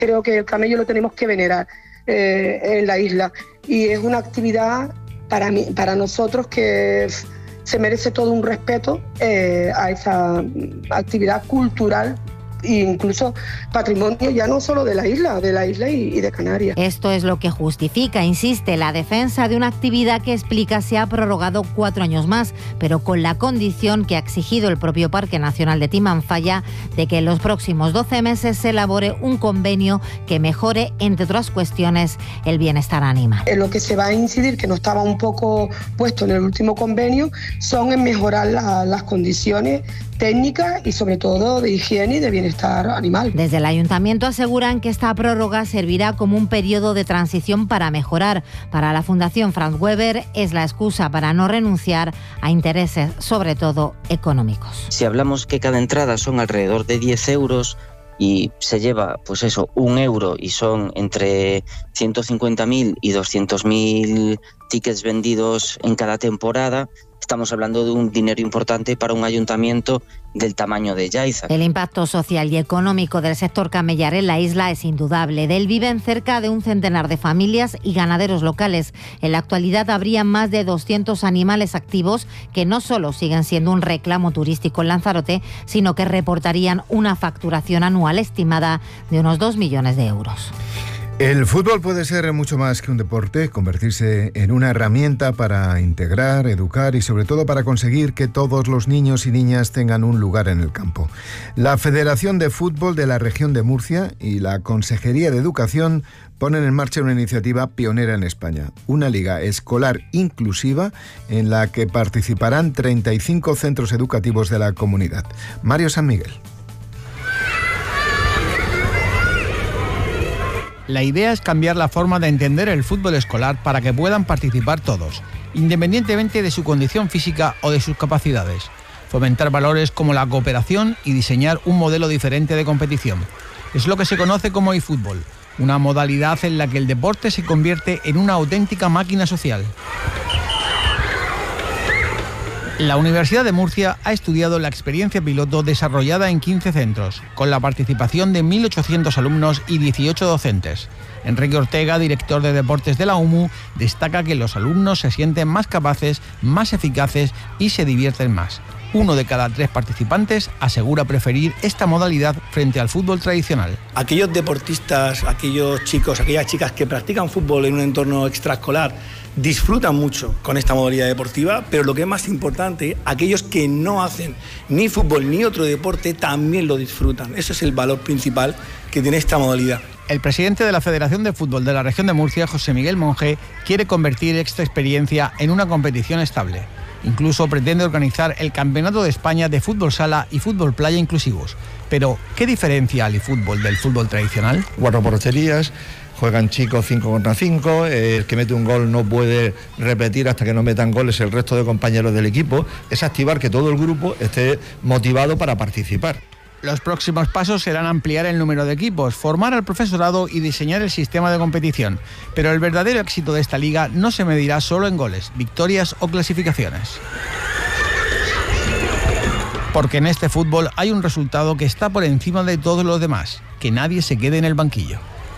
creo que el camello lo tenemos que venerar en la isla. Y es una actividad para nosotros que se merece todo un respeto a esa actividad cultural e incluso patrimonio ya no solo de la isla y de Canarias. Esto es lo que justifica, insiste, la defensa de una actividad que explica se ha prorrogado 4 años más, pero con la condición que ha exigido el propio Parque Nacional de Timanfaya de que en los próximos 12 meses se elabore un convenio que mejore, entre otras cuestiones, el bienestar animal. En lo que se va a incidir, que no estaba un poco puesto en el último convenio, son en mejorar las condiciones técnicas y sobre todo de higiene y de bienestar animal. Desde el Ayuntamiento aseguran que esta prórroga servirá como un periodo de transición para mejorar. Para la Fundación Franz Weber es la excusa para no renunciar a intereses, sobre todo económicos. Si hablamos que cada entrada son alrededor de 10 euros y se lleva, pues eso, 1 euro y son entre 150.000 y 200.000 tickets vendidos en cada temporada, estamos hablando de un dinero importante para un ayuntamiento del tamaño de Yaiza. El impacto social y económico del sector camellar en la isla es indudable. De él viven cerca de un centenar de familias y ganaderos locales. En la actualidad habría más de 200 animales activos que no solo siguen siendo un reclamo turístico en Lanzarote, sino que reportarían una facturación anual estimada de unos 2 millones de euros. El fútbol puede ser mucho más que un deporte, convertirse en una herramienta para integrar, educar y sobre todo para conseguir que todos los niños y niñas tengan un lugar en el campo. La Federación de Fútbol de la Región de Murcia y la Consejería de Educación ponen en marcha una iniciativa pionera en España, una liga escolar inclusiva en la que participarán 35 centros educativos de la comunidad. Mario San Miguel. La idea es cambiar la forma de entender el fútbol escolar para que puedan participar todos, independientemente de su condición física o de sus capacidades. Fomentar valores como la cooperación y diseñar un modelo diferente de competición. Es lo que se conoce como eFútbol, una modalidad en la que el deporte se convierte en una auténtica máquina social. La Universidad de Murcia ha estudiado la experiencia piloto desarrollada en 15 centros, con la participación de 1.800 alumnos y 18 docentes. Enrique Ortega, director de deportes de la UMU, destaca que los alumnos se sienten más capaces, más eficaces y se divierten más. 1 de cada 3 participantes asegura preferir esta modalidad frente al fútbol tradicional. Aquellos deportistas, aquellos chicos, aquellas chicas que practican fútbol en un entorno extraescolar disfrutan mucho con esta modalidad deportiva, pero lo que es más importante, aquellos que no hacen ni fútbol ni otro deporte también lo disfrutan. Ese es el valor principal que tiene esta modalidad. El presidente de la Federación de Fútbol de la Región de Murcia, José Miguel Monge, quiere convertir esta experiencia en una competición estable. Incluso pretende organizar el Campeonato de España de Fútbol Sala y Fútbol Playa inclusivos. Pero, ¿qué diferencia el fútbol del fútbol tradicional? 4 porterías, juegan chicos 5 contra 5, el que mete un gol no puede repetir hasta que no metan goles el resto de compañeros del equipo. Es activar que todo el grupo esté motivado para participar. Los próximos pasos serán ampliar el número de equipos, formar al profesorado y diseñar el sistema de competición. Pero el verdadero éxito de esta liga no se medirá solo en goles, victorias o clasificaciones. Porque en este fútbol hay un resultado que está por encima de todos los demás, que nadie se quede en el banquillo.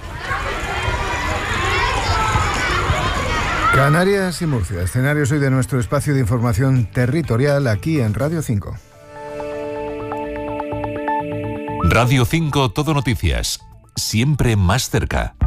Canarias y Murcia, escenarios hoy de nuestro espacio de información territorial aquí en Radio 5. Radio 5 Todo Noticias, siempre más cerca.